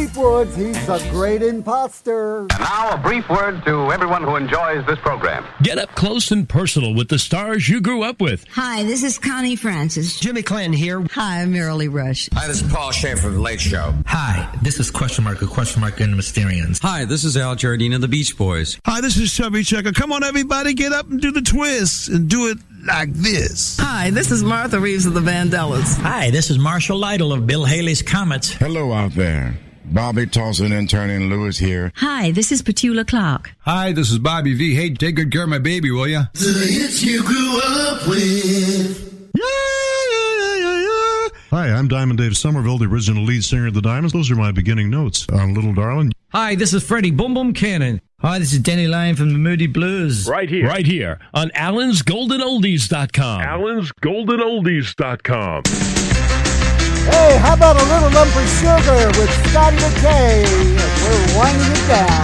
Chief Woods. He's a great imposter. And now a brief word to everyone who enjoys this program. Get up close and personal with the stars you grew up with. Hi, this is Connie Francis. Jimmy Clinton here. Hi, I'm Marilee Rush. Hi, this is Paul Schaefer of The Late Show. Hi, this is Question Mark and the Mysterians. Hi, this is Al Jardine of the Beach Boys. Hi, this is Chubby Checker. Come on, everybody, get up and do the twist and do it like this. Hi, this is Martha Reeves of the Vandellas. Hi, this is Marshall Lytle of Bill Haley's Comets. Hello out there. Bobby Tolson, intern in Lewis here. Hi, this is Petula Clark. Hi, this is Bobby V. Hey, take good care of my baby, will ya? The hits you grew up with. Hi, I'm Diamond Dave Somerville, the original lead singer of the Diamonds. Those are my beginning notes on Little Darling. Hi, this is Freddie Boom Boom Cannon. Hi, this is Denny Lane from the Moody Blues. Right here on AllensGoldenOldies.com. AllensGoldenOldies.com. Hey, how about a little lump of sugar with Scotty McKay? We're winding it down.